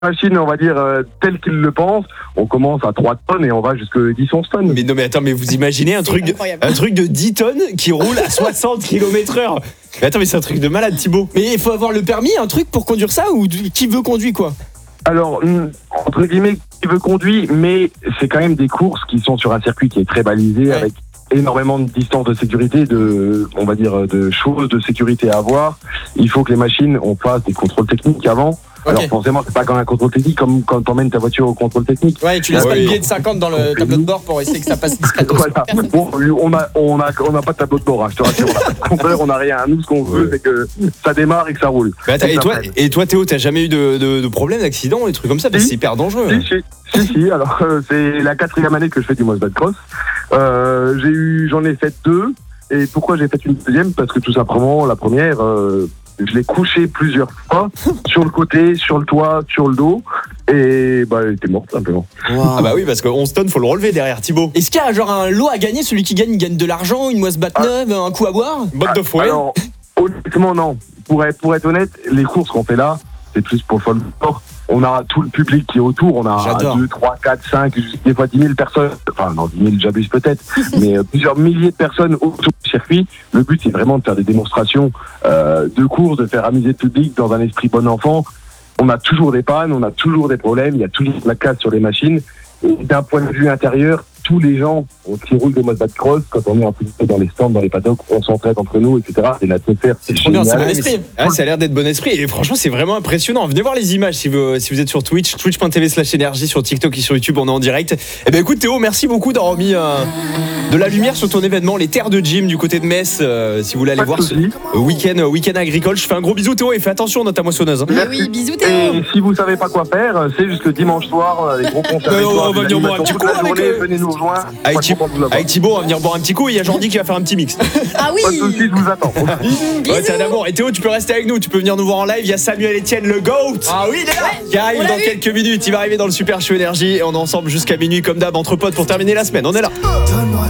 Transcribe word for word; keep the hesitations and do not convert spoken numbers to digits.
machine, on va dire, euh, telle qu'il le pense, on commence à trois tonnes et on va jusqu'à dix onze tonnes. Mais non, mais attends, mais vous imaginez un truc, de, un truc de dix tonnes qui roule à soixante kilomètres heure. Mais attends, mais c'est un truc de malade, Thibaut. Mais il faut avoir le permis, un truc pour conduire ça, ou qui veut conduire quoi? Alors, entre guillemets, qui veut conduire, mais c'est quand même des courses qui sont sur un circuit qui est très balisé, ouais, avec énormément de distance de sécurité, de, on va dire, de choses de sécurité à avoir. Il faut que les machines, on fasse des contrôles techniques avant. Okay. Alors forcément, c'est pas comme un contrôle technique, comme quand t'emmènes ta voiture au contrôle technique. Ouais, tu laisses ouais, pas oui. le billet de cinquante dans le tableau de bord pour essayer que ça passe discrètement. Voilà. Bon, on a, on a, on n'a pas de tableau de bord, hein, je te rassure. On n'a pas de compteur, on n'a rien. Nous, ce qu'on veut, ouais. c'est que ça démarre et que ça roule. Mais attends, et, toi, et toi, Théo, t'as jamais eu de, de, de problème, d'accident, des trucs comme ça? Si. C'est hyper dangereux. Si, hein. si, si, si. Alors, euh, c'est la quatrième année que je fais du Mosbat Cross. Euh, j'ai eu, j'en ai fait deux. Et pourquoi j'ai fait une deuxième? Parce que tout simplement, la première. Euh, Je l'ai couché plusieurs fois, sur le côté, sur le toit, sur le dos, et bah, elle était morte simplement. Wow. Ah bah oui, parce que onze tonnes, faut le relever derrière, Thibaut. Est-ce qu'il y a genre un lot à gagner? Celui qui gagne, il gagne de l'argent, une Mosbat ah. neuve, un coup à boire? Une botte de fouet? Alors, honnêtement, non. Pour être, pour être honnête, les courses qu'on fait là, c'est plus pour le folklore. On a tout le public qui est autour, on a deux, trois, quatre, cinq, des fois dix mille personnes, enfin non, dix mille j'abuse peut-être, mais euh, plusieurs milliers de personnes autour du circuit. Le but c'est vraiment de faire des démonstrations euh, de courses, de faire amuser le public dans un esprit bon enfant. On a toujours des pannes, on a toujours des problèmes, il y a toujours de la casse sur les machines. Et d'un point de vue intérieur, tous les gens qui roulent de Mosbat Cross, quand on est en plus dans les stands, dans les paddocks, on s'entraide entre nous, et cetera. C'est l'atmosphère. C'est trop bien, c'est bon esprit. Ah, ça a l'air d'être bon esprit. Et franchement, c'est vraiment impressionnant. Venez voir les images si vous, si vous êtes sur Twitch, twitch point t v slash énergie, sur TikTok et sur YouTube, on est en direct. Eh ben écoute, Théo, merci beaucoup d'avoir mis euh, de la lumière sur ton événement, les terres de gym du côté de Metz. Euh, si vous voulez aller voir ce week-end, week-end agricole. Je fais un gros bisou, Théo, et fais attention dans ta moissonneuse. Mais oui, bisous, Théo. Et si vous savez pas quoi faire, c'est juste le dimanche soir, les gros concerts. On va venir boire un petit coup avec eux. Venez nous rejoindre. Avec Thibaut, on va venir boire un petit coup et il y a Jordi qui va faire un petit mix. Ah oui. Pas de soucis, je vous attends. Ouais, c'est un amour. Et Théo, tu peux rester avec nous, tu peux venir nous voir en live. Il y a Samuel Etienne, le GOAT. Ah oui, il est là. Qui arrive dans quelques minutes. Il va arriver dans le Super Show Énergie et on est ensemble jusqu'à minuit comme d'hab entre potes pour terminer la semaine. On est là.